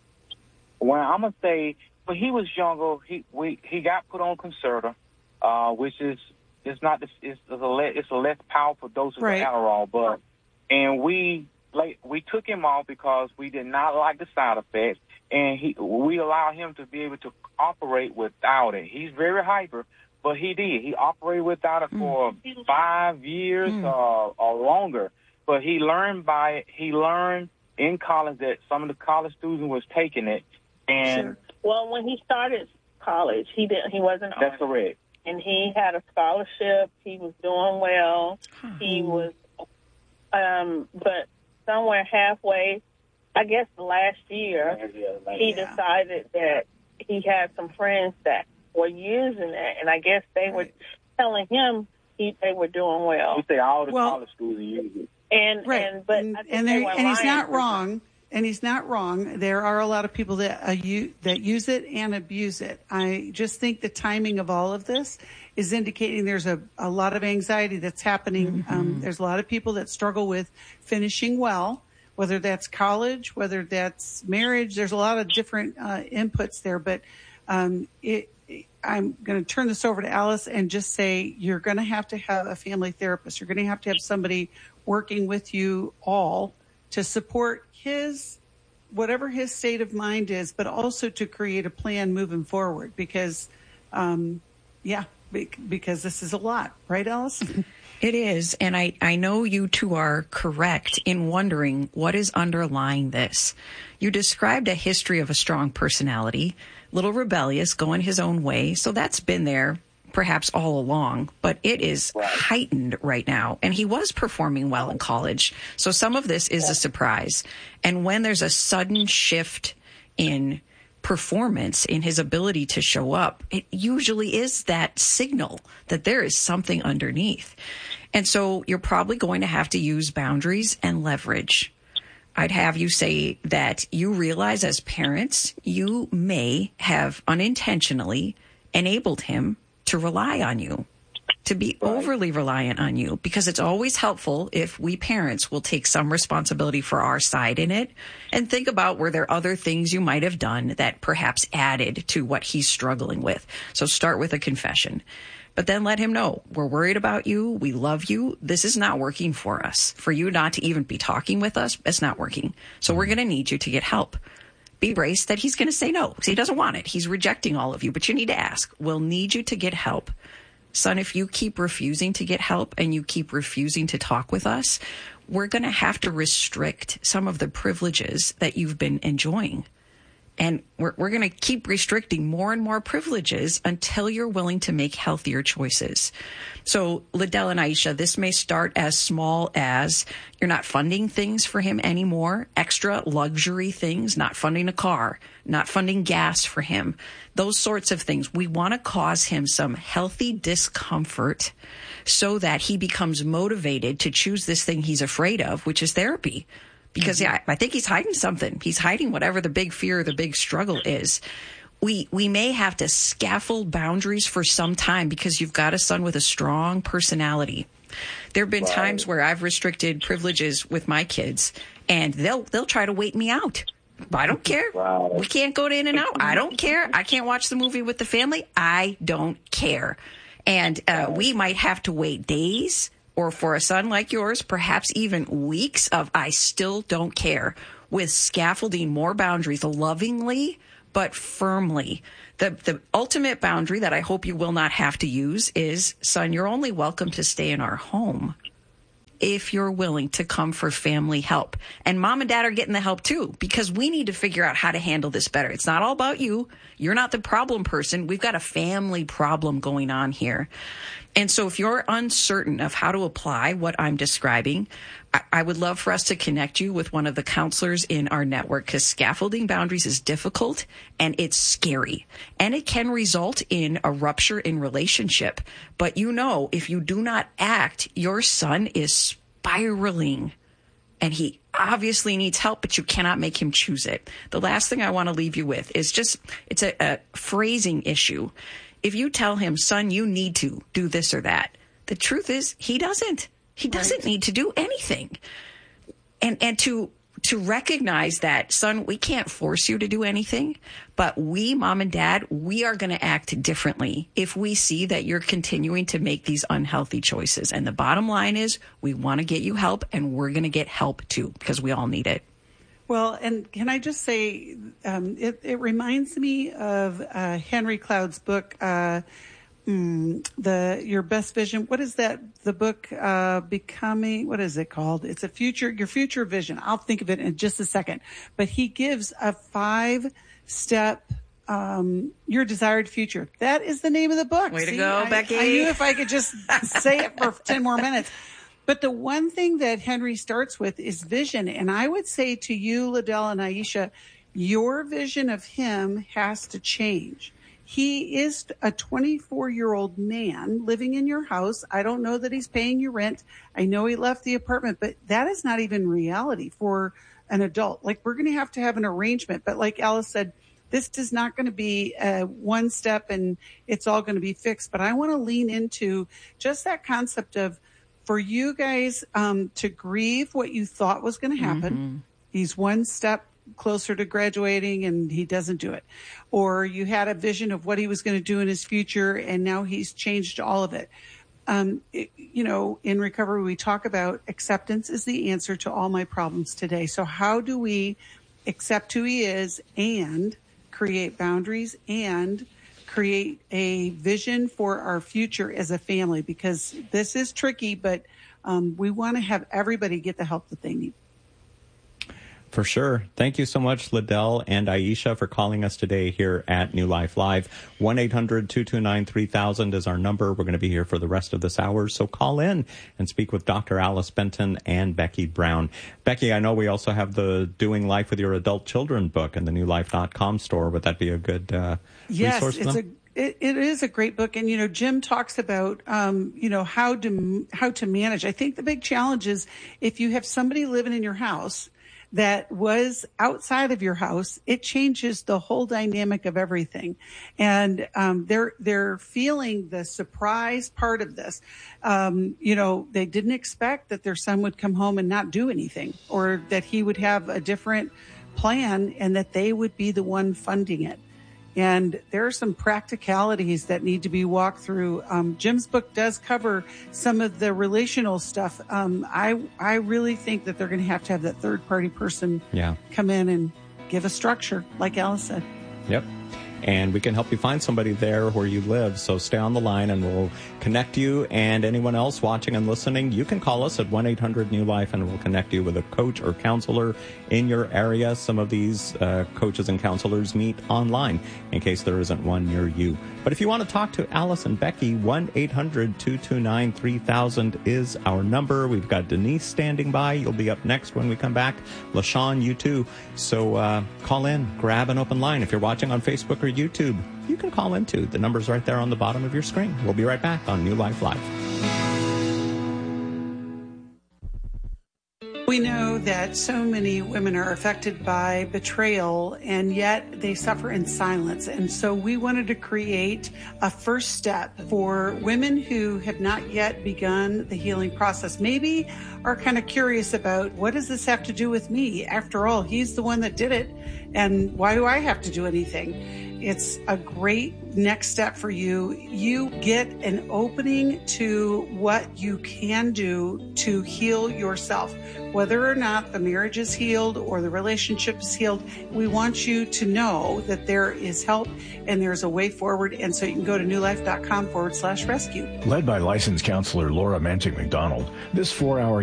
Well, I'm gonna say when he was younger, he we he got put on Concerta, uh, which is is not the, it's, it's a le, it's a less powerful dose of Right. Adderall, but and we like we took him off because we did not like the side effects, and he we allowed him to be able to operate without it. He's very hyper, but he did. He operated without it for five years Mm. uh, or longer. But he learned by it. He learned in college that some of the college students was taking it, and well, when he started college, he didn't. He wasn't. that's on it. correct. And he had a scholarship. He was doing well. He was, um, but somewhere halfway, I guess last year, he decided that he had some friends that were using it, and I guess they were telling him he they were doing well. We say all the Well- college schools use it. And Right. and but and, I think and, they there- were and he's lying not for- wrong. And he's not wrong. There are a lot of people that uh, you, that use it and abuse it. I just think the timing of all of this is indicating there's a, a lot of anxiety that's happening. Mm-hmm. Um, there's a lot of people that struggle with finishing well, whether that's college, whether that's marriage. There's a lot of different uh, inputs there. But um, it, I'm going to turn this over to Alice and just say you're going to have to have a family therapist. You're going to have to have somebody working with you all to support his, whatever his state of mind is, but also to create a plan moving forward because, um, yeah, be- because this is a lot, right, Alice? It is. And I, I know you two are correct in wondering what is underlying this. You described a history of a strong personality, little rebellious, going his own way. So that's been there perhaps all along, but it is heightened right now. And he was performing well in college. So some of this is a surprise. And when there's a sudden shift in performance, in his ability to show up, it usually is that signal that there is something underneath. And so you're probably going to have to use boundaries and leverage. I'd have you say that you realize as parents, you may have unintentionally enabled him to rely on you, to be overly reliant on you, because it's always helpful if we parents will take some responsibility for our side in it and think about were there other things you might have done that perhaps added to what he's struggling with. So start with a confession, but then let him know we're worried about you. We love you. This is not working for us. For you not to even be talking with us, it's not working. So we're going to need you to get help. Be braced that he's going to say no because he doesn't want it. He's rejecting all of you, but you need to ask. We'll need you to get help. Son, if you keep refusing to get help and you keep refusing to talk with us, we're going to have to restrict some of the privileges that you've been enjoying And we're, we're going to keep restricting more and more privileges until you're willing to make healthier choices. So, Liddell and Aisha, this may start as small as you're not funding things for him anymore, extra luxury things, not funding a car, not funding gas for him, those sorts of things. We want to cause him some healthy discomfort so that he becomes motivated to choose this thing he's afraid of, which is therapy. Because yeah, I think he's hiding something. He's hiding whatever the big fear or the big struggle is. We we may have to scaffold boundaries for some time because you've got a son with a strong personality. There have been wow. times where I've restricted privileges with my kids, and they'll they'll try to wait me out. I don't care. Wow. We can't go to In-N-Out. I don't care. I can't watch the movie with the family. I don't care. And uh, we might have to wait days, or for a son like yours, perhaps even weeks of I still don't care, with scaffolding more boundaries lovingly but firmly. The the ultimate boundary that I hope you will not have to use is, son, you're only welcome to stay in our home if you're willing to come for family help. And mom and dad are getting the help too, because we need to figure out how to handle this better. It's not all about you. You're not the problem person. We've got a family problem going on here. And so if you're uncertain of how to apply what I'm describing, I, I would love for us to connect you with one of the counselors in our network, because scaffolding boundaries is difficult and it's scary, and it can result in a rupture in relationship. But you know, if you do not act, your son is spiraling, and he obviously needs help, but you cannot make him choose it. The last thing I want to leave you with is just, it's a, a phrasing issue. If you tell him, son, you need to do this or that, the truth is he doesn't. He doesn't right. need to do anything. And and to to recognize that, son, we can't force you to do anything, but we, mom and dad, we are going to act differently if we see that you're continuing to make these unhealthy choices. And the bottom line is, we want to get you help, and we're going to get help too, because we all need it. Well, and can I just say, um, it, it reminds me of uh, Henry Cloud's book, uh, mm, the Your Best Vision. What is that? The book, uh, Becoming, what is it called? It's a future, Your Future Vision. I'll think of it in just a second. But he gives a five-step, um, Your Desired Future. That is the name of the book. Way See, to go, I, Becky. I knew if I could just say it for ten more minutes. But the one thing that Henry starts with is vision. And I would say to you, Liddell and Aisha, your vision of him has to change. He is a twenty-four-year-old man living in your house. I don't know that he's paying you rent. I know he left the apartment, but that is not even reality for an adult. Like, we're going to have to have an arrangement. But like Alice said, this is not going to be uh, one step and it's all going to be fixed. But I want to lean into just that concept of, for you guys um, to grieve what you thought was going to happen. Mm-hmm. He's one step closer to graduating and he doesn't do it. Or you had a vision of what he was going to do in his future and now he's changed all of it. Um, it, you know, in recovery, we talk about acceptance is the answer to all my problems today. So how do we accept who he is and create boundaries and create a vision for our future as a family? Because this is tricky, but um, we want to have everybody get the help that they need. For sure. Thank you so much, Liddell and Aisha, for calling us today here at New Life Live. one eight hundred two two nine three thousand is our number. We're going to be here for the rest of this hour, so call in and speak with Doctor Alice Benton and Becky Brown. Becky, I know we also have the Doing Life with Your Adult Children book in the new life dot com store. Would that be a good uh, yes, resource for it's them? a It, it is a great book. And, you know, Jim talks about, um, you know, how to, how to manage. I think the big challenge is if you have somebody living in your house that was outside of your house, it changes the whole dynamic of everything. And, um, they're, they're feeling the surprise part of this. Um, you know, they didn't expect that their son would come home and not do anything, or that he would have a different plan and that they would be the one funding it. And there are some practicalities that need to be walked through. Um, Jim's book does cover some of the relational stuff. Um, I I really think that they're going to have to have that third party person yeah. come in and give a structure, like Alice said. Yep. and we can help you find somebody there where you live. So stay on the line and we'll connect you. And anyone else watching and listening, you can call us at one eight hundred new life and we'll connect you with a coach or counselor in your area. Some of these uh, coaches and counselors meet online in case there isn't one near you. But if you want to talk to Alice and Becky, one eight hundred two two nine three thousand is our number. We've got Denise standing by. You'll be up next when we come back. LaShawn, you too. So uh, call in, grab an open line. If you're watching on Facebook or YouTube, you can call in too. The number's right there on the bottom of your screen. We'll be right back on New Life Live. We know that so many women are affected by betrayal, and yet they suffer in silence. And so we wanted to create a first step for women who have not yet begun the healing process. Maybe are kind of curious about, what does this have to do with me? After all, he's the one that did it, and why do I have to do anything? It's a great next step for you. You get an opening to what you can do to heal yourself. Whether or not the marriage is healed or the relationship is healed, we want you to know that there is help and there's a way forward. And so you can go to newlife.com forward slash rescue. Led by licensed counselor Laura Mantic McDonald, this four-hour